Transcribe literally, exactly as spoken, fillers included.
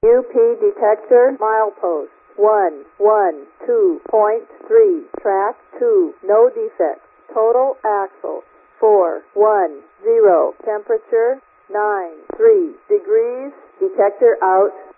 U P detector milepost one one two point three, track two, no defects. Total axle four one zero, temperature nine three degrees. Detector out.